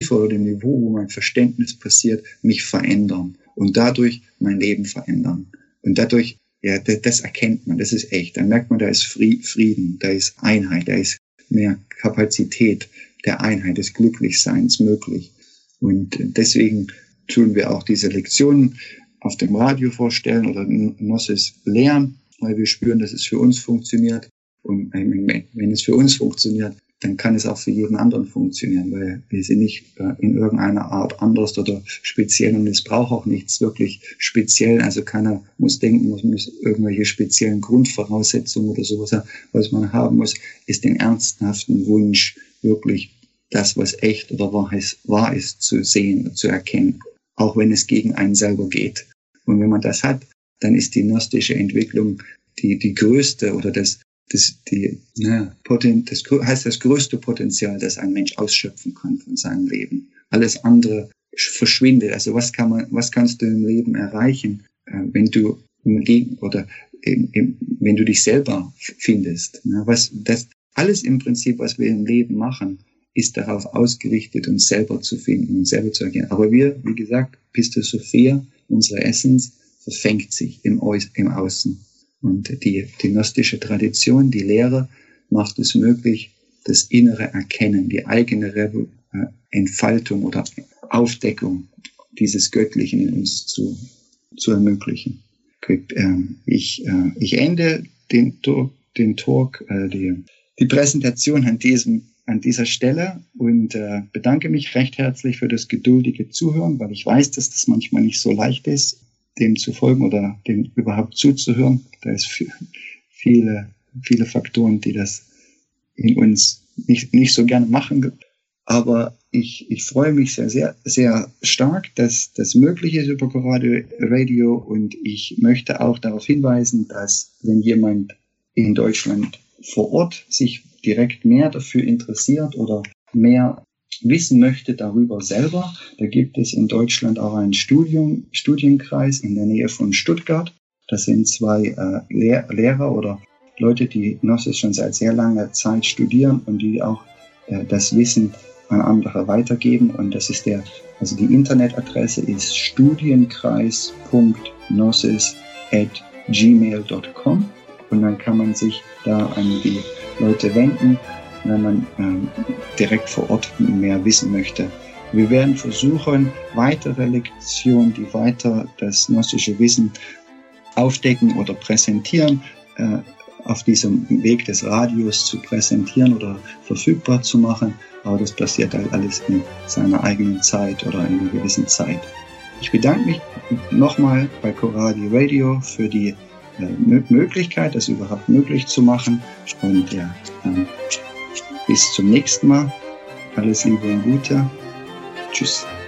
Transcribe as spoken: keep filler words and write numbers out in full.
tieferen Niveau, wo mein Verständnis passiert, mich verändern und dadurch mein Leben verändern. Und dadurch, ja, das, das erkennt man, das ist echt. Dann merkt man, da ist Frieden, da ist Einheit, da ist mehr Kapazität der Einheit, des Glücklichseins möglich. Und deswegen tun wir auch diese Lektionen auf dem Radio vorstellen oder Gnosis lehren, weil wir spüren, dass es für uns funktioniert. Und wenn es für uns funktioniert, dann kann es auch für jeden anderen funktionieren, weil wir sind nicht in irgendeiner Art anders oder speziell und es braucht auch nichts wirklich speziell. Also keiner muss denken, man muss irgendwelche speziellen Grundvoraussetzungen oder sowas haben. Was man haben muss, ist den ernsthaften Wunsch, wirklich das, was echt oder wahr ist, wahr ist, zu sehen, zu erkennen, auch wenn es gegen einen selber geht. Und wenn man das hat, dann ist die gnostische Entwicklung die, die größte oder das, das, die, ne, Poten, das heißt das größte Potenzial, das ein Mensch ausschöpfen kann von seinem Leben. Alles andere verschwindet. Also was kann man, was kannst du im Leben erreichen, wenn du oder wenn du dich selber findest? Ne? Was, das, alles im Prinzip, was wir im Leben machen, ist darauf ausgerichtet, uns selber zu finden und selber zu erkennen. Aber wir, wie gesagt, Pistis Sophia, unsere Essenz, verfängt sich im, Au- im Außen. Und die, die gnostische Tradition, die Lehre, macht es möglich, das innere Erkennen, die eigene Re- äh, Entfaltung oder Aufdeckung dieses Göttlichen in uns zu, zu ermöglichen. Ich, äh, ich ende den, den Talk, äh, die, die Präsentation an diesem an dieser Stelle und äh, bedanke mich recht herzlich für das geduldige Zuhören, weil ich weiß, dass das manchmal nicht so leicht ist, dem zu folgen oder dem überhaupt zuzuhören. Da ist viel, viele, viele Faktoren, die das in uns nicht, nicht so gerne machen. Aber ich, ich freue mich sehr, sehr, sehr stark, dass das möglich ist über Corado Radio und ich möchte auch darauf hinweisen, dass wenn jemand in Deutschland vor Ort sich direkt mehr dafür interessiert oder mehr wissen möchte darüber selber, da gibt es in Deutschland auch einen Studium, Studienkreis in der Nähe von Stuttgart. Das sind zwei äh, Lehr- Lehrer oder Leute, die Gnosis schon seit sehr langer Zeit studieren und die auch äh, das Wissen an andere weitergeben. Und das ist der, also die Internetadresse ist studienkreis punkt gnosis at gmail punkt com und dann kann man sich da an die Leute wenden, wenn man ähm, direkt vor Ort mehr wissen möchte. Wir werden versuchen, weitere Lektionen, die weiter das gnostische Wissen aufdecken oder präsentieren, äh, auf diesem Weg des Radios zu präsentieren oder verfügbar zu machen. Aber das passiert halt alles in seiner eigenen Zeit oder in einer gewissen Zeit. Ich bedanke mich nochmal bei Coradi Radio für die Möglichkeit, das überhaupt möglich zu machen. Und ja, ähm, bis zum nächsten Mal. Alles Liebe und Gute. Tschüss.